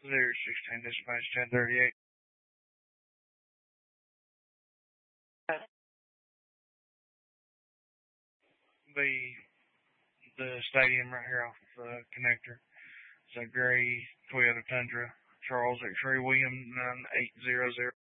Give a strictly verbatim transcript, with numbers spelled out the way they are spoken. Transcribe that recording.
zero sixteen dispatch ten thirty-eight. The the stadium right here off the connector. It's a gray Toyota Tundra. Charles X-Ray William nine eight zero zero.